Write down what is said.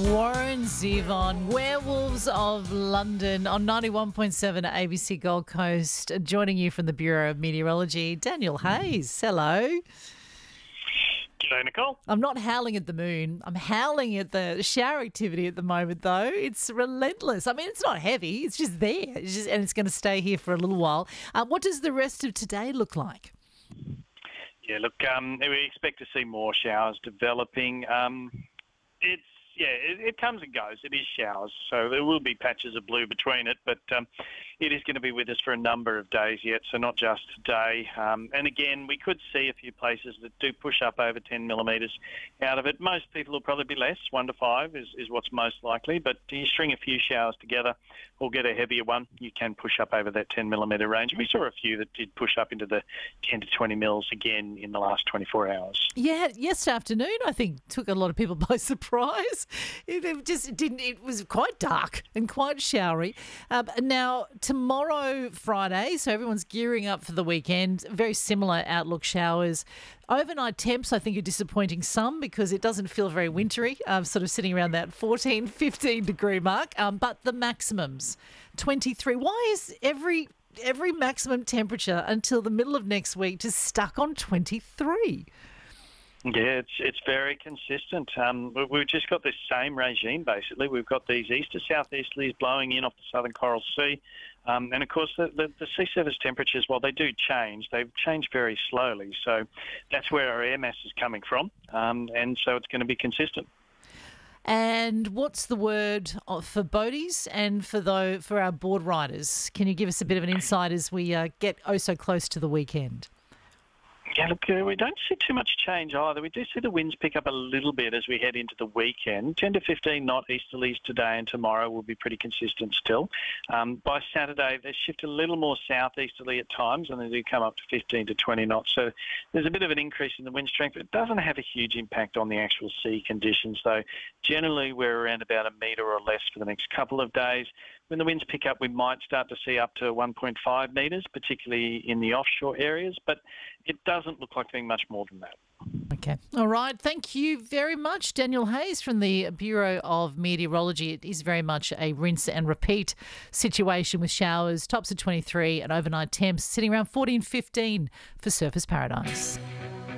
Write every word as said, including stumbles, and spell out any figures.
Warren Zevon, Werewolves of London on ninety-one point seven A B C Gold Coast. Joining you from the Bureau of Meteorology, Daniel Hayes. Hello. G'day, Nicole. I'm not howling at the moon. I'm howling at the shower activity at the moment, though. It's relentless. I mean, it's not heavy. It's just there. It's just, and it's going to stay here for a little while. Uh, what does the rest of today look like? Yeah, look, um, we expect to see more showers developing. Um, it's Yeah, it, it comes and goes. It is showers, so there will be patches of blue between it, but um, it is going to be with us for a number of days yet, so not just today. Um, and again, we could see a few places that do push up over ten millimetres out of it. Most people will probably be less, one to five is, is what's most likely, but you string a few showers together or get a heavier one, you can push up over that ten millimetre range. We saw a few that did push up into the ten to twenty mils again in the last twenty-four hours. Yeah, yesterday afternoon, I think, took a lot of people by surprise. It, it just didn't. It was quite dark and quite showery. Um, now tomorrow, Friday, so everyone's gearing up for the weekend. Very similar outlook showers. Overnight temps, I think, are disappointing some because it doesn't feel very wintry. Um, sort of sitting around that fourteen, fifteen degree mark. Um, but the maximums, twenty-three. Why is every every maximum temperature until the middle of next week just stuck on twenty-three? Yeah, it's it's very consistent. Um, we- we've just got this same regime, basically. We've got these east to southeasterlies blowing in off the southern Coral Sea. Um, and, of course, the, the, the sea surface temperatures, while they do change, they change very slowly. So that's where our air mass is coming from. Um, and so it's going to be consistent. And what's the word for boaties and for the, for our board riders? Can you give us a bit of an insight as we uh, get oh so close to the weekend? Yeah, look, uh, we don't see too much change either. We do see the winds pick up a little bit as we head into the weekend. ten to fifteen knot easterlies today and tomorrow will be pretty consistent still. Um, by Saturday, they shift a little more southeasterly at times and they do come up to fifteen to twenty knots. So there's a bit of an increase in the wind strength. It doesn't have a huge impact on the actual sea conditions, though. Generally, we're around about a metre or less for the next couple of days. When the winds pick up, we might start to see up to one point five metres, particularly in the offshore areas, but it doesn't look like being much more than that. Okay. All right. Thank you very much, Daniel Hayes from the Bureau of Meteorology. It is very much a rinse and repeat situation with showers, tops of twenty-three and overnight temps sitting around fourteen, fifteen for Surfers Paradise.